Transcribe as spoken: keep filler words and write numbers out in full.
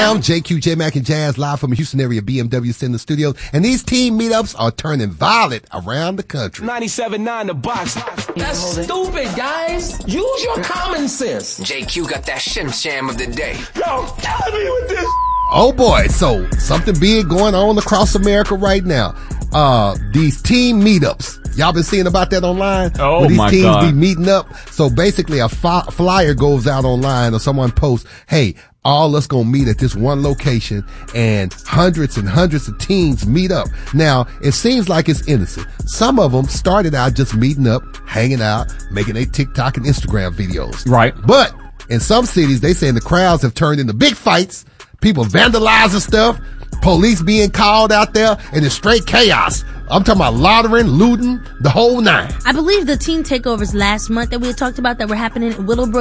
I'm J Q, J Mac, and Jazz live from the Houston area B M W Center Studios, and these team meetups are turning violent around the country. ninety-seven point nine The Box. That's stupid, guys. Use your common sense. J Q got that shim sham of the day. Yo, killing me with this. Oh boy, so something big going on across America right now. Uh, these team meetups. Y'all been seeing about that online? Oh, where these my teams God. be meeting up. So basically a fi- flyer goes out online or someone posts, hey, all us gonna meet at this one location, and hundreds and hundreds of teens meet up. Now, it seems like it's innocent. Some of them started out just meeting up, hanging out, making their TikTok and Instagram videos. Right. But in some cities, they saying the crowds have turned into big fights, people vandalizing stuff, police being called out there, and it's straight chaos. I'm talking about loitering, looting, the whole nine. I believe the teen takeovers last month that we had talked about that were happening in Willowbrook